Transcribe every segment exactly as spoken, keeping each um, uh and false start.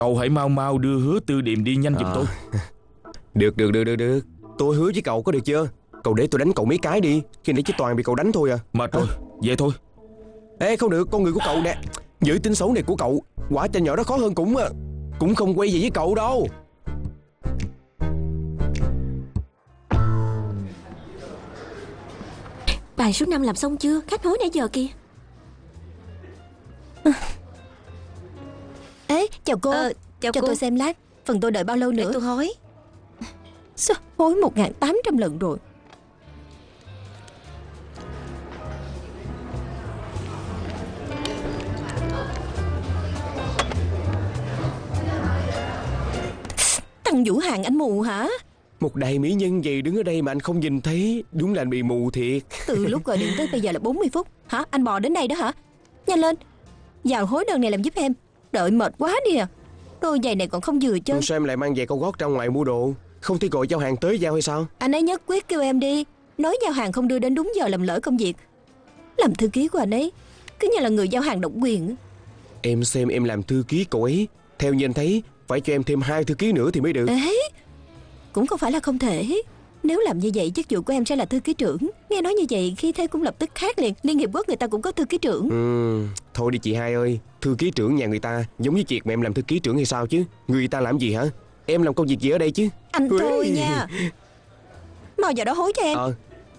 Cậu hãy mau mau đưa Hứa Tư Điềm đi nhanh giùm À. tôi. Được được được được được Tôi hứa với cậu có được chưa? Cậu để tôi đánh cậu mấy cái đi. Khi nãy chỉ toàn bị cậu đánh thôi à. Mệt rồi, về thôi. Ê không được, con người của cậu nè. Giữ tính xấu này của cậu, quả cho nhỏ đó khó hơn cũng Cũng không quay về với cậu đâu. Bài số năm làm xong chưa? Khách hối nãy giờ kìa. Ê, chào cô. Ờ, chào Cho cô. tôi xem lát. Phần tôi đợi bao lâu Để nữa? tôi hối. Sao hối một nghìn tám trăm lần rồi. Tăng Vũ Hàng, anh mù hả? Một đại mỹ nhân gì đứng ở đây mà anh không nhìn thấy. Đúng là anh bị mù thiệt. Từ lúc gọi điện tới bây giờ là bốn mươi phút. Hả? Anh bò đến đây đó hả? Nhanh lên, vào hối đơn này làm giúp em. Đợi mệt quá đi à. Đôi giày này còn không vừa chân. Sao em lại mang giày cao gót ra ngoài mua đồ? Không thể gọi giao hàng tới giao hay sao? Anh ấy nhất quyết kêu em đi. Nói giao hàng không đưa đến đúng giờ làm lỡ công việc. Làm thư ký của anh ấy cứ như là người giao hàng độc quyền. Em xem em làm thư ký cậu ấy. Theo như anh thấy phải cho em thêm hai thư ký nữa thì mới được. Ê, cũng không phải là không thể. Nếu làm như vậy chức vụ của em sẽ là thư ký trưởng. Nghe nói như vậy khi thế cũng lập tức khác liền. Liên hiệp quốc người ta cũng có thư ký trưởng. Ừ, thôi đi chị hai ơi. Thư ký trưởng nhà người ta giống như việc mà em làm thư ký trưởng hay sao chứ? Người ta làm gì hả? Em làm công việc gì ở đây chứ? Anh Ui. thôi nha. Mau vào đó hối cho em. Ờ.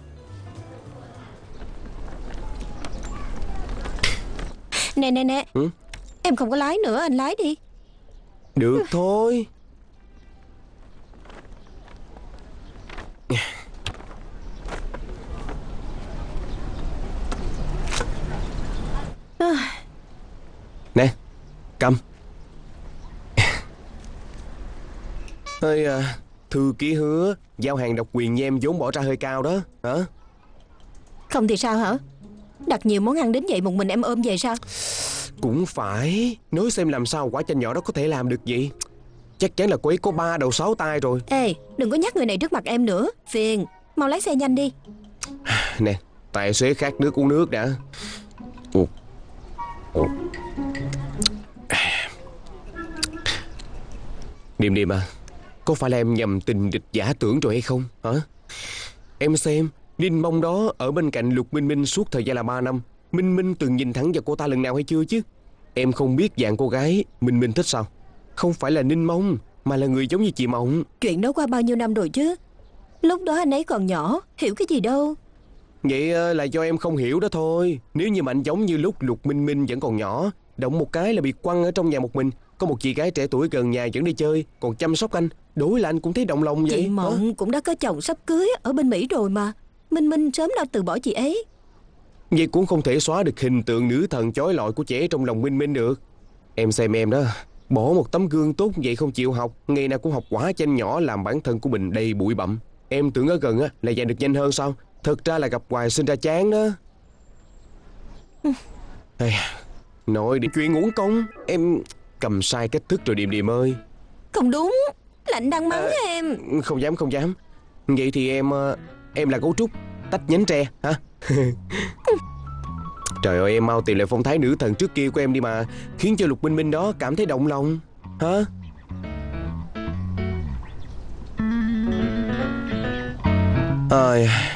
Nè nè nè. Ừ? Em không có lái nữa, anh lái đi. Được thôi. Nè, cầm. Ơi à, thư ký Hứa, giao hàng độc quyền như em vốn bỏ ra hơi cao đó. Hả? Không thì sao hả? Đặt nhiều món ăn đến vậy một mình em ôm về sao? Cũng phải. Nói xem làm sao quả chanh nhỏ đó có thể làm được vậy. Chắc chắn là cô ấy có ba đầu sáu tay rồi. Ê, đừng có nhắc người này trước mặt em nữa. Phiền. Mau lái xe nhanh đi. Nè, tài xế khát nước uống nước đã. Ồ. Ồ. Điềm Điềm à, có phải là em nhầm tình địch giả tưởng rồi hay không hả? Em xem, Ninh Mông đó ở bên cạnh Lục Minh Minh suốt thời gian là ba năm. Minh Minh từng nhìn thẳng vào cô ta lần nào hay chưa chứ? Em không biết dạng cô gái Minh Minh thích sao? Không phải là Ninh Mông, mà là người giống như chị Mộng. Chuyện đó qua bao nhiêu năm rồi chứ? Lúc đó anh ấy còn nhỏ, hiểu cái gì đâu. Vậy là do em không hiểu đó thôi. Nếu như mà anh giống như lúc Lục Minh Minh vẫn còn nhỏ, động một cái là bị quăng ở trong nhà một mình, có một chị gái trẻ tuổi gần nhà vẫn đi chơi, còn chăm sóc anh, đối là anh cũng thấy động lòng vậy. Chị Mộng hả? Cũng đã có chồng sắp cưới ở bên Mỹ rồi mà. Minh Minh sớm đã từ bỏ chị ấy. Vậy cũng không thể xóa được hình tượng nữ thần chói lọi của trẻ trong lòng Minh Minh được. Em xem em đó, bỏ một tấm gương tốt vậy không chịu học, ngày nào cũng học quả chanh nhỏ làm bản thân của mình đầy bụi bặm. Em tưởng ở gần á là giành được nhanh hơn sao? Thật ra là gặp hoài sinh ra chán đó. Ây, nội đi chuyện uổng công. Em cầm sai cách thức rồi Điềm Điềm ơi. Không đúng, là anh đang mắng À, em. Không dám không dám. Vậy thì em Em là gấu trúc tách nhánh tre hả? Trời ơi, em mau tìm lại phong thái nữ thần trước kia của em đi mà, khiến cho Lục Minh Minh đó cảm thấy động lòng hả? Ơi,